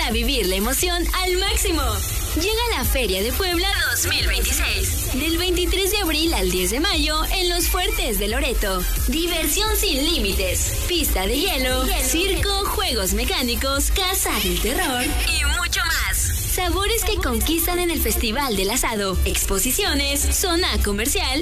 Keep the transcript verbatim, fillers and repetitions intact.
para vivir la emoción al máximo. Llega la Feria de Puebla dos mil veintiséis, del veintitrés de abril al diez de mayo en Los Fuertes de Loreto. Diversión sin límites, pista de hielo, circo, juegos mecánicos, casa del terror y mucho más. Sabores que conquistan en el Festival del Asado, exposiciones, zona comercial